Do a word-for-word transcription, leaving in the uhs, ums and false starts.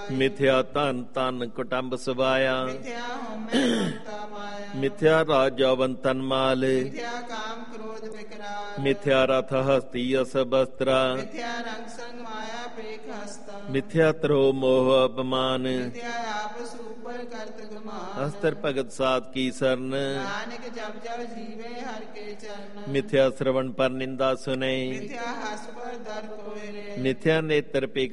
ਮਿਥਿਆ ਧਨ ਧਨ ਕੁਟੰਬ ਸਵਾਇਆ ਮਿਥਿਆ ਹਉਮੈ ਮਮਤਾ ਮਾਇਆ ਮਿਥਿਆ ਰਾਜ ਜੌਵਨ ਤਨ ਮਾਲ ਮਿਥਿਆ ਕਾਮ ਕ੍ਰੋਧ ਵਿਕਰਾਲ ਮਿਥਿਆ ਰਥ ਹਸਤੀ ਅਸ ਬਸਤਰਾ ਮਿਥਿਆ ਰੰਗ ਸੰਗ ਮਾਇਆ ਪੇਖ ਹਸਤਾ ਮਿਥਿਆ ਤਰੋ ਮੋਹ ਅਪਮਾਨ ਮਿਥਿਆ ਆਪਸ ਉਪਰ ਕਰਤ ਗਮਾਨ ਅਸਤਰ ਭਗਤ ਸਾਧ ਕੀ ਸਰਨ ਨਾਨਕ ਜਪ ਜਪ ਜੀਵੇ ਹਰ ਕੇ ਚਰਨ ਮਿਥਿਆ ਸ਼ਰਵਣ ਪਰ ਨਿੰਦਾ ਸੁਨੇ ਮਿਥਿਆ ਹਸ ਪਰ ਦਰ ਕੋਇ ਰੇ ਮਿਥਿਆ ਨੇਤਰ ਪੇ